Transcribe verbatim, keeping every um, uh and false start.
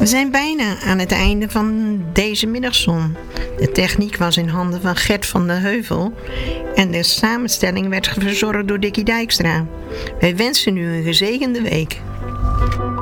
We zijn bijna aan het einde van deze middagzon. De techniek was in handen van Gert van de Heuvel en de samenstelling werd verzorgd door Dickie Dijkstra. Wij wensen u een gezegende week.